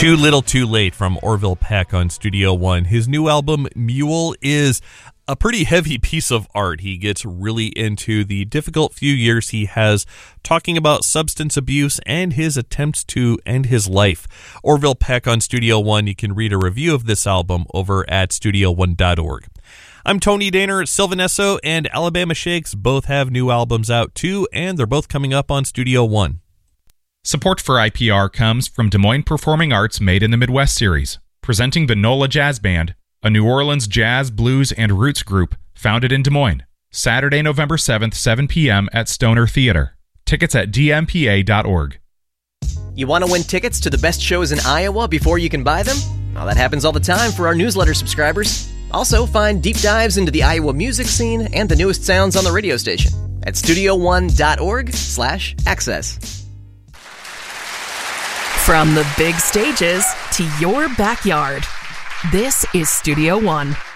Too Little Too Late from Orville Peck on Studio One. His new album, Mule, is a pretty heavy piece of art. He gets really into the difficult few years he has talking about substance abuse and his attempts to end his life. Orville Peck on Studio One. You can read a review of this album over at studio1.org. I'm Tony Daner. Sylvan Esso and Alabama Shakes both have new albums out too, and they're both coming up on Studio One. Support for IPR comes from Des Moines Performing Arts Made in the Midwest series, presenting the NOLA Jazz Band, a New Orleans jazz, blues, and roots group founded in Des Moines. Saturday, November 7th, 7 p.m. at Stoner Theater. Tickets at dmpa.org. You want to win tickets to the best shows in Iowa before you can buy them? Well, that happens all the time for our newsletter subscribers. Also, find deep dives into the Iowa music scene and the newest sounds on the radio station at studio1.org/access. From the big stages to your backyard, this is Studio One.